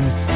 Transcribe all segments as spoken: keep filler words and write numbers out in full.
eins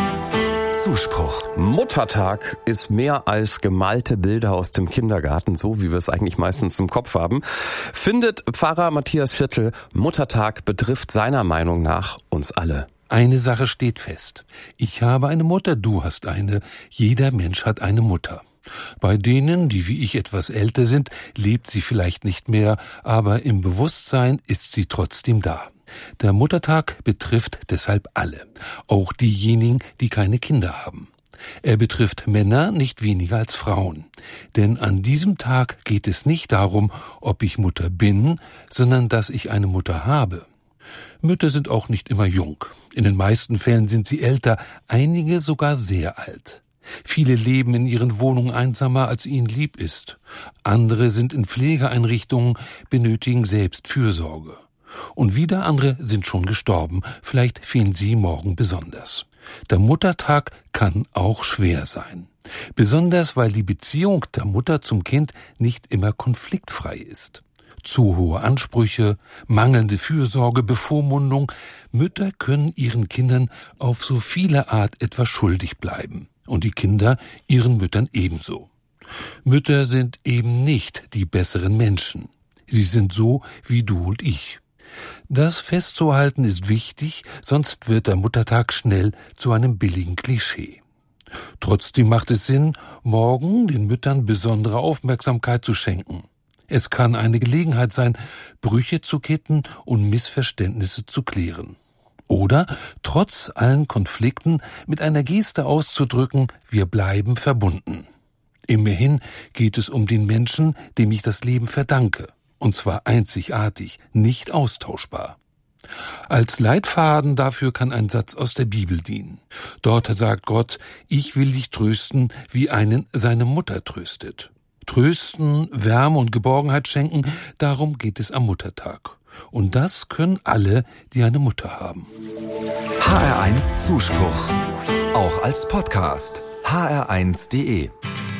Zuspruch. Muttertag ist mehr als gemalte Bilder aus dem Kindergarten, so wie wir es eigentlich meistens im Kopf haben. Findet Pfarrer Matthias Viertel, Muttertag betrifft seiner Meinung nach uns alle. Eine Sache steht fest. Ich habe eine Mutter, du hast eine. Jeder Mensch hat eine Mutter. Bei denen, die wie ich etwas älter sind, lebt sie vielleicht nicht mehr, aber im Bewusstsein ist sie trotzdem da. Der Muttertag betrifft deshalb alle, auch diejenigen, die keine Kinder haben. Er betrifft Männer nicht weniger als Frauen, denn an diesem Tag geht es nicht darum, ob ich Mutter bin, sondern dass ich eine Mutter habe. Mütter sind auch nicht immer jung. In den meisten Fällen sind sie älter, einige sogar sehr alt. Viele leben in ihren Wohnungen einsamer, als ihnen lieb ist. Andere sind in Pflegeeinrichtungen, benötigen selbst Fürsorge. Und wieder andere sind schon gestorben, vielleicht fehlen sie morgen besonders. Der Muttertag kann auch schwer sein. Besonders, weil die Beziehung der Mutter zum Kind nicht immer konfliktfrei ist. Zu hohe Ansprüche, mangelnde Fürsorge, Bevormundung. Mütter können ihren Kindern auf so viele Art etwas schuldig bleiben. Und die Kinder ihren Müttern ebenso. Mütter sind eben nicht die besseren Menschen. Sie sind so wie du und ich. Das festzuhalten ist wichtig, sonst wird der Muttertag schnell zu einem billigen Klischee. Trotzdem macht es Sinn, morgen den Müttern besondere Aufmerksamkeit zu schenken. Es kann eine Gelegenheit sein, Brüche zu kitten und Missverständnisse zu klären. Oder trotz allen Konflikten mit einer Geste auszudrücken, wir bleiben verbunden. Immerhin geht es um den Menschen, dem ich das Leben verdanke. Und zwar einzigartig, nicht austauschbar. Als Leitfaden dafür kann ein Satz aus der Bibel dienen. Dort sagt Gott, ich will dich trösten, wie einen seine Mutter tröstet. Trösten, Wärme und Geborgenheit schenken, darum geht es am Muttertag. Und das können alle, die eine Mutter haben. H R eins Zuspruch. Auch als Podcast. h r eins punkt de